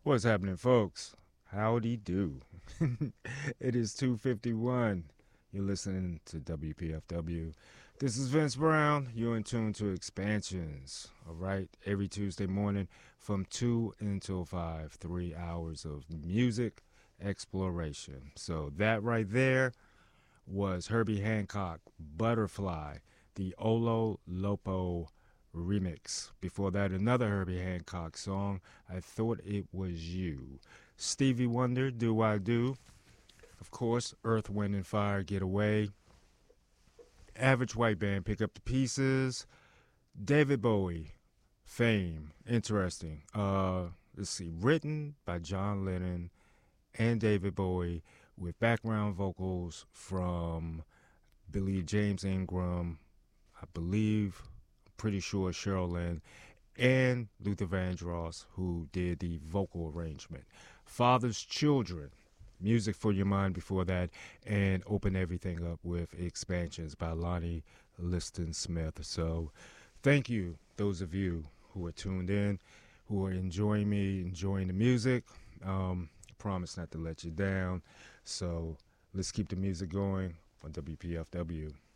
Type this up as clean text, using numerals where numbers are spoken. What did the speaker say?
What's happening, folks? Howdy do. It is 2:51. You're listening to WPFW. This is Vince Brown. You're in tune to Expansions. All right, every Tuesday morning from 2 until 5, 3 hours of music exploration. So that right there was Herbie Hancock, Butterfly, the Olo Lopo remix. Before that, another Herbie Hancock song, I Thought It Was You. Stevie Wonder, Do I Do. Of course, Earth, Wind, and Fire, Get Away. Average White Band, Pick Up the Pieces. David Bowie, Fame. Interesting. Let's see. Written by John Lennon and David Bowie with background vocals from Billy James Ingram, I believe, pretty sure Cheryl Lynn, and Luther Vandross, who did the vocal arrangement. Father's Children, Music for Your Mind before that, and open everything up with Expansions by Lonnie Liston Smith. So thank you, those of you who are tuned in, who are enjoying me, enjoying the music. Promise not to let you down. So let's keep the music going on WPFW.